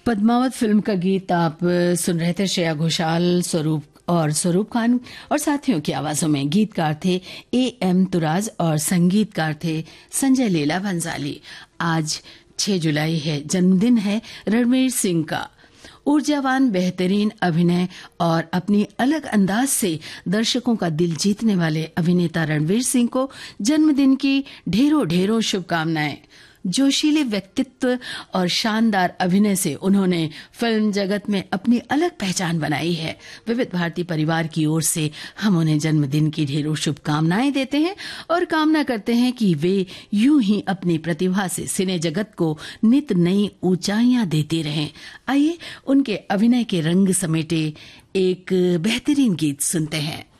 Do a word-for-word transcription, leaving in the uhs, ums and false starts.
Padmaavat film का गीत आप सुन रहे थे। श्रेया घोषाल, स्वरूप और स्वरूप खान और साथियों की आवाजों में। गीतकार थे ए एम तुराज और संगीतकार थे संजय लीला भंसाली। आज छह जुलाई है, जन्मदिन है रणवीर सिंह का। ऊर्जावान, बेहतरीन अभिनय और अपनी अलग अंदाज से दर्शकों का दिल जीतने वाले अभिनेता रणवीर सिंह को जन्मदिन की ढेरों ढेरों शुभकामनाएं। जोशीले व्यक्तित्व और शानदार अभिनय से उन्होंने फिल्म जगत में अपनी अलग पहचान बनाई है। विविध भारती परिवार की ओर से हम उन्हें जन्मदिन की ढेरों शुभकामनाएं देते हैं और कामना करते हैं कि वे यूं ही अपनी प्रतिभा से सिने जगत को नित नई ऊंचाइयां देते रहें। आइए उनके अभिनय के रंग समेटे एक बेहतरीन गीत सुनते हैं।